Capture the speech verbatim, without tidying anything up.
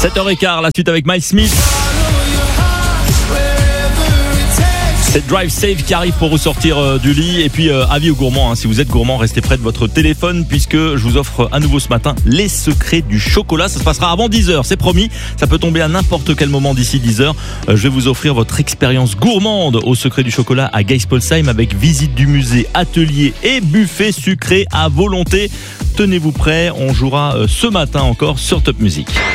sept heures quinze, la suite avec Miles Smith. C'est Drive Safe qui arrive pour vous sortir euh, du lit. Et puis euh, avis aux gourmands, hein, si vous êtes gourmand, restez près de votre téléphone puisque je vous offre à nouveau ce matin les secrets du chocolat. Ça se passera avant dix heures, c'est promis. Ça peut tomber à n'importe quel moment d'ici dix heures. Euh, je vais vous offrir votre expérience gourmande au secret du chocolat à Geispolsheim avec visite du musée, atelier et buffet sucré à volonté. Tenez-vous prêts, on jouera euh, ce matin encore sur Top Music.